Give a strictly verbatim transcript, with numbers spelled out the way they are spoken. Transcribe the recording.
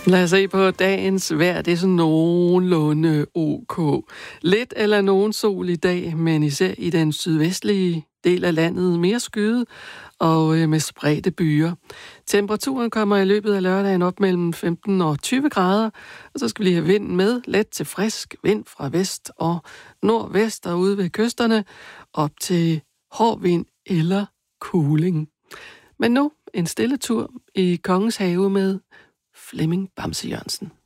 Lad os se på dagens vejr. Det er sådan nogenlunde ok. Lidt eller nogen sol i dag, men især i den sydvestlige del af landet mere skyet og med spredte byer. Temperaturen kommer i løbet af lørdagen op mellem femten og tyve grader, og så skal vi lige have vind med, let til frisk vind fra vest og nordvest og ude ved kysterne, op til hård vind eller kuling. Men nu en stille tur i Kongens Have med Flemming Bamse Jørgensen.